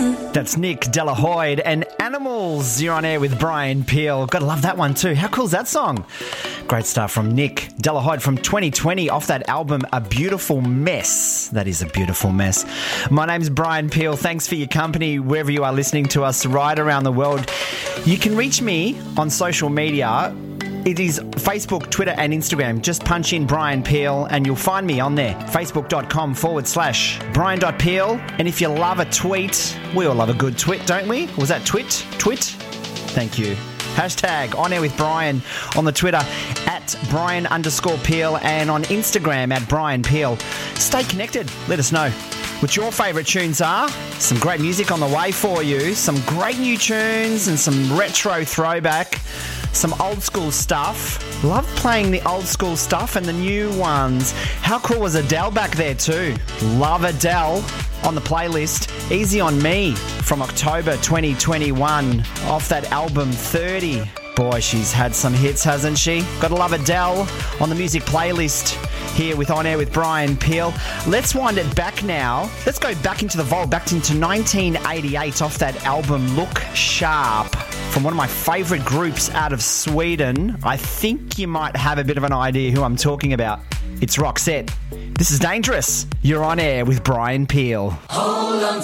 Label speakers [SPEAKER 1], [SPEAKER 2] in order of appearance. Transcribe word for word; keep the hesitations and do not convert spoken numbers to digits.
[SPEAKER 1] That's Nick Delahoyd and Animals. You're on air with Brian Peel. Gotta love that one too. How cool is that song? Great stuff from Nick Delahoyd from twenty twenty off that album A Beautiful Mess. That is a beautiful mess. My name's Brian Peel. Thanks for your company wherever you are listening to us right around the world. You can reach me on social media. It is Facebook, Twitter and Instagram. Just punch in Brian Peel and you'll find me on there. Facebook.com forward slash Brian.Peel. And if you love a tweet, we all love a good tweet, don't we? Was that twit? Twit? Thank you. Hashtag On Air with Brian on the Twitter at Brian underscore Peel and on Instagram at Brian Peel. Stay connected. Let us know what your favourite tunes are. Some great music on the way for you. Some great new tunes and some retro throwback. Some old school stuff. Love playing the old school stuff and the new ones. How cool was Adele back there too? Love Adele on the playlist. Easy on Me from October twenty twenty-one off that album thirty. Boy, she's had some hits, hasn't she? Gotta love Adele on the music playlist here with On Air with Brian Peel. Let's wind it back now. Let's go back into the vault, back into nineteen eighty-eight off that album Look Sharp from one of my favourite groups out of Sweden. I think you might have a bit of an idea who I'm talking about. It's Roxette. This is Dangerous. You're on air with Brian Peel. Hold on.